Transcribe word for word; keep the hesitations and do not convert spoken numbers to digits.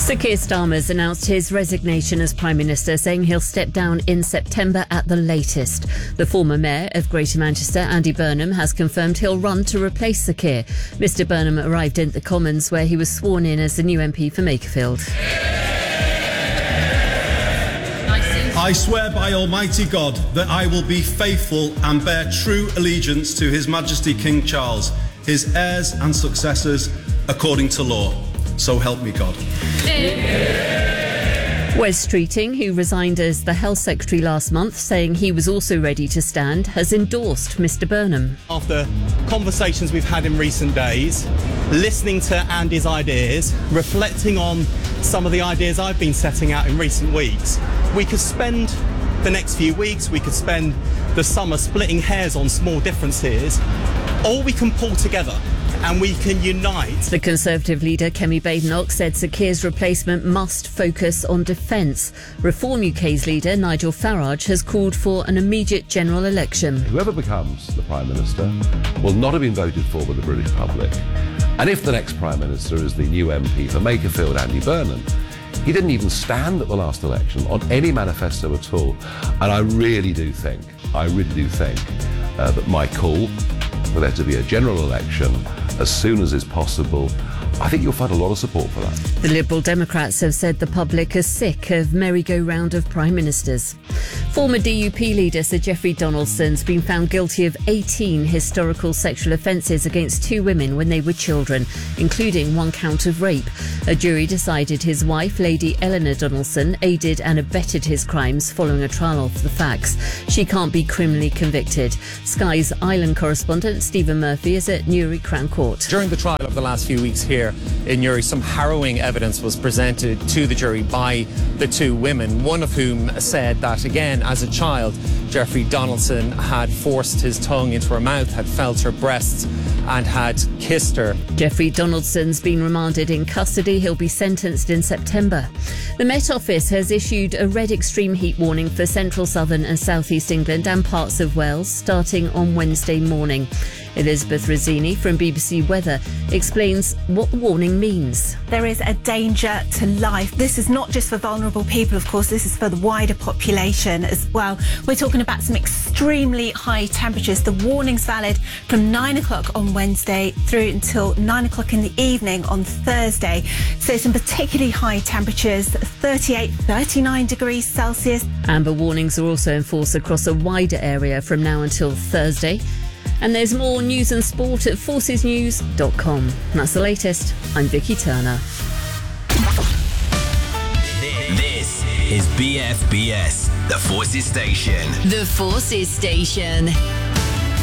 Sir Keir Starmer's announced his resignation as Prime Minister, saying he'll step down in September at the latest. The former Mayor of Greater Manchester, Andy Burnham, has confirmed he'll run to replace Sir Keir. Mister Burnham arrived in the Commons, where he was sworn in as the new M P for Makerfield. I swear by Almighty God that I will be faithful and bear true allegiance to His Majesty King Charles, his heirs and successors, according to law. So help me God. Wes Streeting, who resigned as the Health Secretary last month, saying he was also ready to stand, has endorsed Mister Burnham. After conversations we've had in recent days, listening to Andy's ideas, reflecting on some of the ideas I've been setting out in recent weeks, we could spend the next few weeks, we could spend the summer splitting hairs on small differences, or we can pull together and we can unite. The Conservative leader, Kemi Badenoch, said Sir Keir's replacement must focus on defence. Reform U K's leader, Nigel Farage, has called for an immediate general election. Whoever becomes the Prime Minister will not have been voted for by the British public. And if the next Prime Minister is the new M P for Makerfield, Andy Burnham, he didn't even stand at the last election on any manifesto at all. And I really do think, I really do think uh, that my call for there to be a general election as soon as is possible, I think you'll find a lot of support for that. The Liberal Democrats have said the public are sick of merry-go-round of Prime Ministers. Former D U P leader Sir Geoffrey Donaldson's been found guilty of eighteen historical sexual offences against two women when they were children, including one count of rape. A jury decided his wife, Lady Eleanor Donaldson, aided and abetted his crimes following a trial of the facts. She can't be criminally convicted. Sky's Island correspondent Stephen Murphy is at Newry Crown Court. During the trial of the last few weeks here in Newry, some harrowing evidence was presented to the jury by the two women, one of whom said that, again, as a child, Geoffrey Donaldson had forced his tongue into her mouth, had felt her breasts and had kissed her. Geoffrey Donaldson's been remanded in custody. He'll be sentenced in September. The Met Office has issued a red extreme heat warning for central, southern and southeast England and parts of Wales starting on Wednesday morning. Elizabeth Rossini from B B C Weather explains what the warning means. There is a danger to life. This is not just for vulnerable people, of course, this is for the wider population as well. We're talking about some extremely high temperatures. The warning's valid from nine o'clock on Wednesday through until nine o'clock in the evening on Thursday. So some particularly high temperatures, thirty-eight, thirty-nine degrees Celsius. Amber warnings are also in force across a wider area from now until Thursday. And there's more news and sport at forces news dot com. That's the latest. I'm Vicky Turner. This is B F B S, the Forces Station. The Forces Station.